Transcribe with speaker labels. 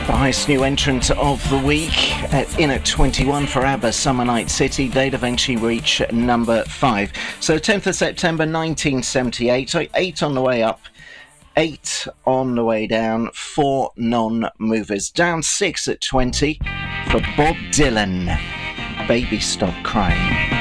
Speaker 1: The highest new entrant of the week, in at 21 for ABBA, Summer Night City. They'd eventually reach number 5. So 10th of September 1978, so 8 on the way up, 8 on the way down, 4 non-movers. Down 6 at 20 for Bob Dylan, Baby Stop Crying.